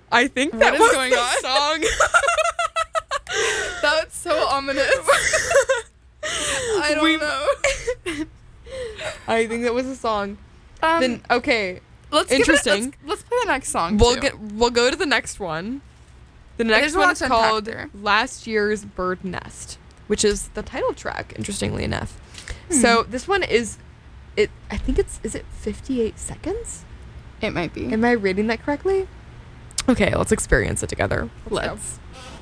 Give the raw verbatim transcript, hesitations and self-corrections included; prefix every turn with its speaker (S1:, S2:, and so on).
S1: I think
S2: What
S1: that
S2: is
S1: was
S2: going
S1: the
S2: on?
S1: song.
S2: That's so ominous. I don't
S1: We-
S2: know.
S1: I think that was a song.
S2: Um,
S1: Then okay,
S2: let's give it-
S1: interesting.
S2: let's, let's play the next song.
S1: we'll
S2: too.
S1: get we'll go to the next one. The
S2: There's
S1: next
S2: a
S1: one
S2: lot
S1: is
S2: to unpack
S1: called
S2: there.
S1: Last Year's Bird Nest, which is the title track, interestingly enough. So this one is it I think it's is it fifty-eight seconds?
S2: It might be.
S1: Am I reading that correctly? Okay, let's experience it together.
S2: Let's.